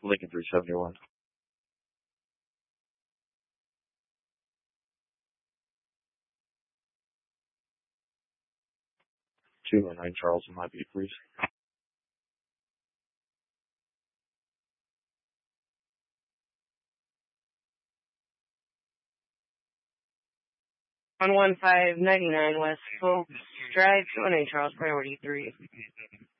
Lincoln 371. 209 Charles in my beat, please. 11599 West Folks Drive, 209 Charles, priority 3.